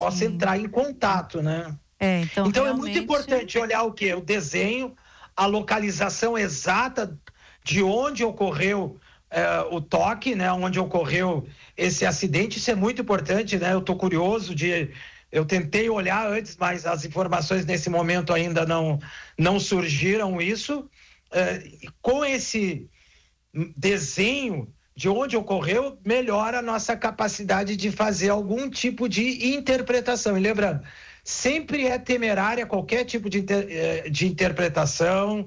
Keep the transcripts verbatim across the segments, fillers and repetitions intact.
possa entrar em contato, né? É, então então realmente... é muito importante olhar o quê? O desenho, a localização exata de onde ocorreu é, o toque, né? Onde ocorreu esse acidente, isso é muito importante, né? Eu estou curioso de... Eu tentei olhar antes, mas as informações nesse momento ainda não, não surgiram isso. É, com esse desenho de onde ocorreu, melhora a nossa capacidade de fazer algum tipo de interpretação. E lembrando, sempre é temerária qualquer tipo de, inter, de interpretação,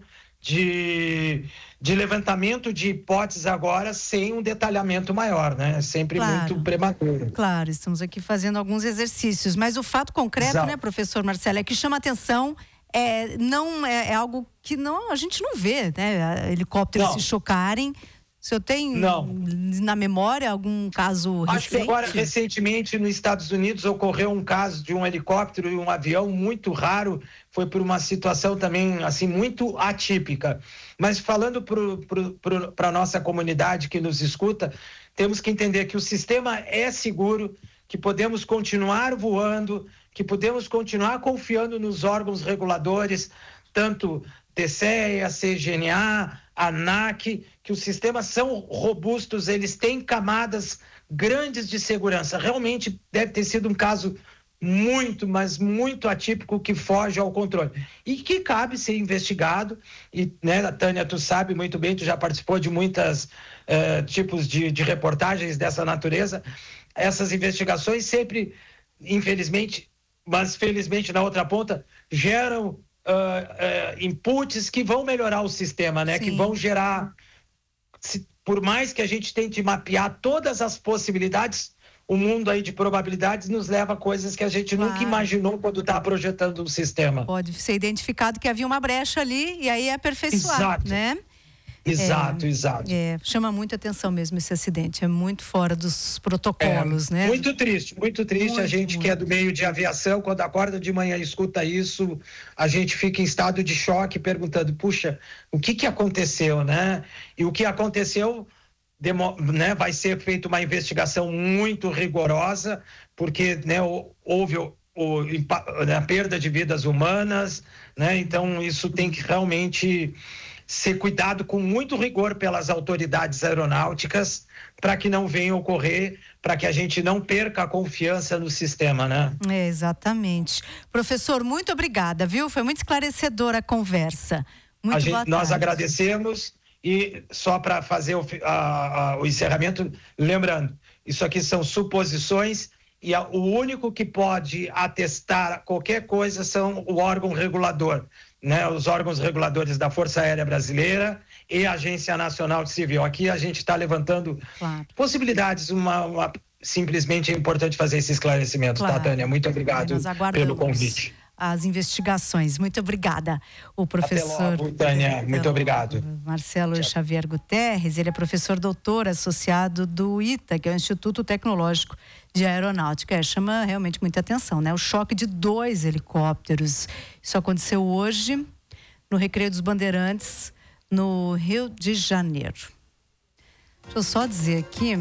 de, de levantamento de hipóteses agora, sem um detalhamento maior, né? Sempre claro, muito prematuro. Claro, estamos aqui fazendo alguns exercícios, mas o fato concreto, Exato. né, professor Marcelo, é que chama atenção, é, não, é, é algo que não, a gente não vê, né? Helicópteros não. se chocarem. O senhor tem Não. na memória algum caso recente? Acho que agora, recentemente, nos Estados Unidos, ocorreu um caso de um helicóptero e um avião muito raro, foi por uma situação também, assim, muito atípica. Mas falando para a nossa comunidade que nos escuta, temos que entender que o sistema é seguro, que podemos continuar voando, que podemos continuar confiando nos órgãos reguladores, tanto T C E A, C G N A, ANAC, que os sistemas são robustos, eles têm camadas grandes de segurança. Realmente deve ter sido um caso muito, mas muito atípico que foge ao controle. E que cabe ser investigado, e, né, Tânia, tu sabe muito bem, tu já participou de muitos uh, tipos de, de reportagens dessa natureza. Essas investigações sempre, infelizmente, mas felizmente na outra ponta, geram Uh, uh, inputs que vão melhorar o sistema, né? Sim. Que vão gerar, se, por mais que a gente tente mapear todas as possibilidades, o mundo aí de probabilidades nos leva a coisas que a gente claro. nunca imaginou quando está projetando um sistema. Pode ser identificado que havia uma brecha ali e aí é aperfeiçoar, Exato. né? Exato, é, exato. É, chama muita atenção mesmo esse acidente, é muito fora dos protocolos, é, né? Muito triste, muito triste. Muito, a gente muito. que é do meio de aviação, quando acorda de manhã e escuta isso, a gente fica em estado de choque, perguntando, puxa, o que que aconteceu, né? E o que aconteceu, demo, né, vai ser feita uma investigação muito rigorosa, porque, né, houve o, o, a perda de vidas humanas, né? Então isso tem que realmente ser cuidado com muito rigor pelas autoridades aeronáuticas para que não venha ocorrer, para que a gente não perca a confiança no sistema, né? É, exatamente. Professor, muito obrigada, viu? Foi muito esclarecedora a conversa. Muito a gente, boa tarde. Nós agradecemos e só para fazer o, a, a, o encerramento, lembrando, isso aqui são suposições e a, o único que pode atestar qualquer coisa são o órgão regulador. Né, os órgãos reguladores da Força Aérea Brasileira e a Agência Nacional Civil. Aqui a gente está levantando claro. possibilidades, uma, uma, simplesmente é importante fazer esse esclarecimento, claro. tá, Tânia? Muito obrigado pelo convite. As investigações. Muito obrigada. O professor... Até logo, Tânia. Muito obrigado. Marcelo Tchau. Xavier Guterres, ele é professor doutor associado do I T A, que é o Instituto Tecnológico de Aeronáutica. É, chama realmente muita atenção, né? O choque de dois helicópteros. Isso aconteceu hoje no Recreio dos Bandeirantes, no Rio de Janeiro. Deixa eu só dizer aqui...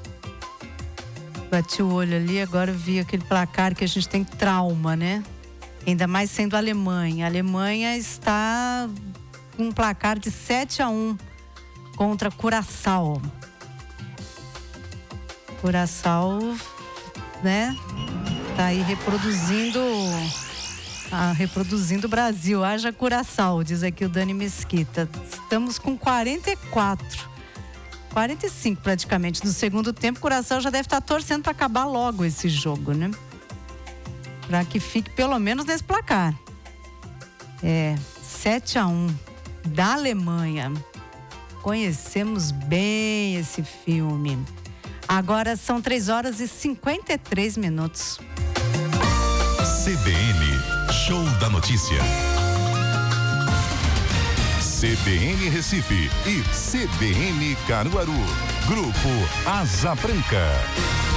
Bati o olho ali, agora eu vi aquele placar que a gente tem trauma, né? Ainda mais sendo a Alemanha. A Alemanha está com um placar de sete a um contra Curaçao. Curaçao, né? Tá aí reproduzindo, ah, reproduzindo o Brasil. Haja Curaçao, diz aqui o Dani Mesquita. Estamos com quarenta e quatro. quarenta e cinco praticamente do segundo tempo. Curaçao já deve estar torcendo para acabar logo esse jogo, né? Para que fique pelo menos nesse placar. É, sete a um da Alemanha. Conhecemos bem esse filme. Agora são três horas e cinquenta e três minutos. C B N, Show da Notícia. C B N Recife e C B N Caruaru. Grupo Asa Branca.